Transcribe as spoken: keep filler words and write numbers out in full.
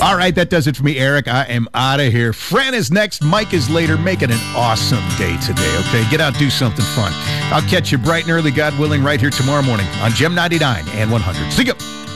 All right, that does it for me, Eric. I am out of here. Fran is next. Mike is later. Make it an awesome day today, okay? Get out, do something fun. I'll catch you bright and early, God willing, right here tomorrow morning on Gem ninety-nine and one hundred. See you.